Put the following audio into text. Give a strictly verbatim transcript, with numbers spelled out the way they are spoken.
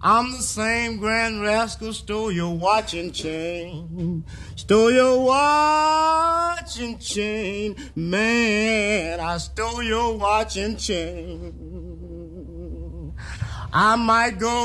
I'm the same grand rascal stole your watch and chain. Stole your watch and chain. Man, I stole your watch and chain. I might go